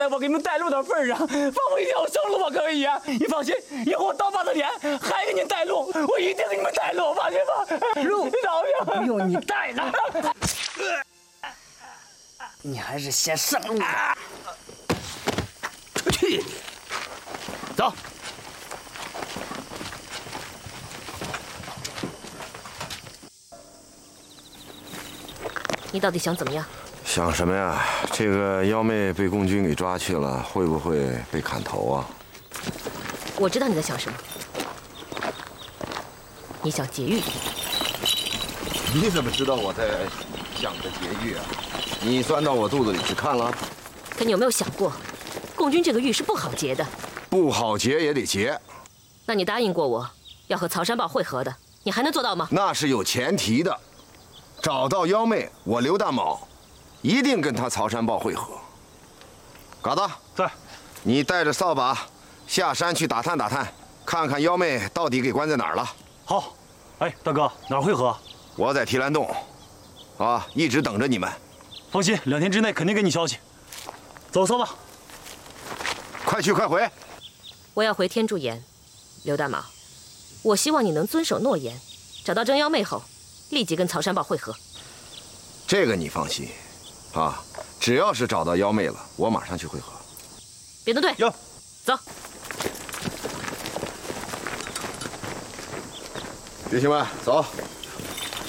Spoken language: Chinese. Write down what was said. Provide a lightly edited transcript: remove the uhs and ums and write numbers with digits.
我给你们带路的份上，放我一条生路吧，可以呀？你放心，以后我当爸的脸还给你带路，我一定给你们带路，放心吧。路饶命， 不用你带了，你还是先上路吧。 出去，走。 你到底想怎么样？ 想什么呀？这个妖妹被共军给抓去了，会不会被砍头啊？ 我知道你在想什么。你想劫狱。 你怎么知道我在想着劫狱啊？你钻到我肚子里去看了？ 可你有没有想过，共军这个狱是不好劫的。 不好劫也得劫。 那你答应过我要和曹山豹会合的，你还能做到吗？ 那是有前提的。找到妖妹，我刘大卯一定跟他曹山豹会合。嘎子， 在。 你带着扫把下山去打探打探，看看妖妹到底给关在哪儿了。 好。哎，大哥，哪儿会合？ 我在提篮洞，啊，一直等着你们。 放心，2天之内肯定给你消息。走，扫把。 快去快回。 我要回天柱岩，刘大卯，我希望你能遵守诺言，找到真妖妹后，立即跟曹山豹会合。 这个你放心，啊，只要是找到妖妹了，我马上去会合。 别动队， 有， 走。 弟兄们，走。